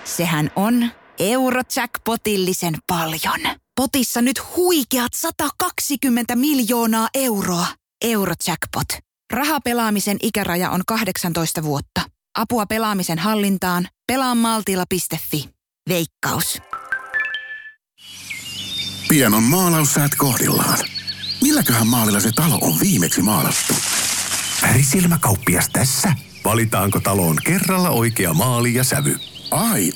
Sehän on Eurojackpotillisen paljon. Potissa nyt huikeat 120 miljoonaa euroa. Eurojackpot. Rahapelaamisen ikäraja on 18 vuotta. Apua pelaamisen hallintaan. Pelaa maltilla.fi. Veikkaus. Pian on maalaussäät kohdillaan. Milläköhän maalilla se talo on viimeksi maalattu? Värisilmäkauppias tässä. Valitaanko taloon kerralla oikea maali ja sävy? Ai,